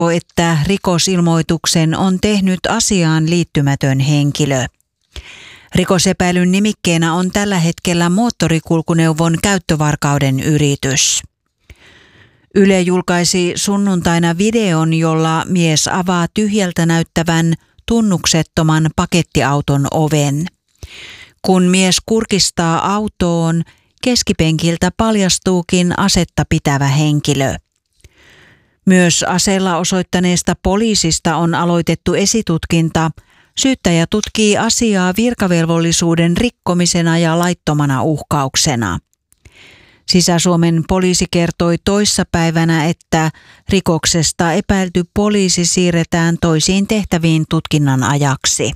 että rikosilmoituksen on tehnyt asiaan liittymätön henkilö. Rikosepäilyn nimikkeenä on tällä hetkellä moottorikulkuneuvon käyttövarkauden yritys. Yle julkaisi sunnuntaina videon, jolla mies avaa tyhjältä näyttävän tunnuksettoman pakettiauton oven. Kun mies kurkistaa autoon, keskipenkiltä paljastuukin asetta pitävä henkilö. Myös aseella osoittaneesta poliisista on aloitettu esitutkinta. Syyttäjä tutkii asiaa virkavelvollisuuden rikkomisena ja laittomana uhkauksena. Sisä-Suomen poliisi kertoi toissapäivänä, että rikoksesta epäilty poliisi siirretään toisiin tehtäviin tutkinnan ajaksi.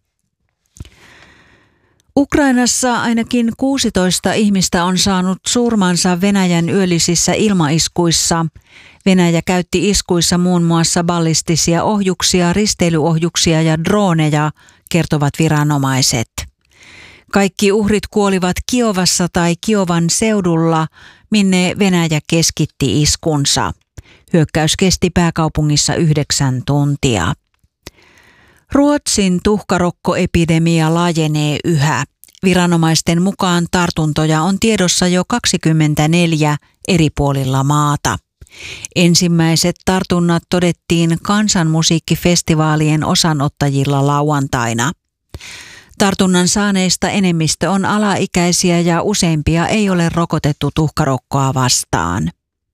Ukrainassa ainakin 16 ihmistä on saanut surmansa Venäjän yöllisissä ilmaiskuissa. Venäjä käytti iskuissa muun muassa ballistisia ohjuksia, risteilyohjuksia ja droneja, kertovat viranomaiset. Kaikki uhrit kuolivat Kiovassa tai Kiovan seudulla, minne Venäjä keskitti iskunsa. Hyökkäys kesti pääkaupungissa 9 tuntia. Ruotsin tuhkarokkoepidemia laajenee yhä. Viranomaisten mukaan tartuntoja on tiedossa jo 24 eri puolilla maata. Ensimmäiset tartunnat todettiin kansanmusiikkifestivaalien osanottajilla lauantaina. Tartunnan saaneista enemmistö on alaikäisiä ja useimpia ei ole rokotettu tuhkarokkoa vastaan.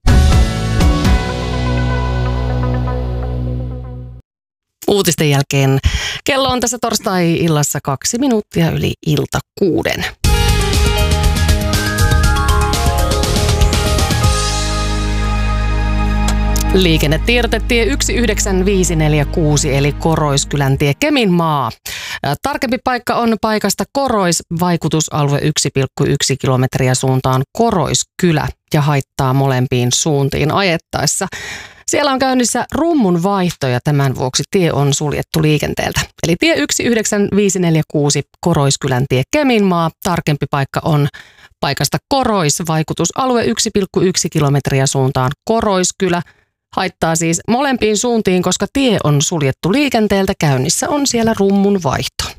Uutisten jälkeen kello on tässä torstai-illassa 2 minuuttia yli ilta 6. Liikennetiedote tie 19546 eli Koroiskylän tie Keminmaa. Tarkempi paikka on paikasta Korois, vaikutusalue 1,1 kilometriä suuntaan Koroiskylä ja haittaa molempiin suuntiin ajettaessa. Siellä on käynnissä rummun vaihto ja tämän vuoksi tie on suljettu liikenteeltä. Eli tie 19546 Koroiskylän tie Keminmaa. Tarkempi paikka on paikasta Korois, vaikutusalue 1,1 kilometriä suuntaan Koroiskylä. Haittaa siis molempiin suuntiin, koska tie on suljettu liikenteeltä. Käynnissä on siellä rummun vaihto.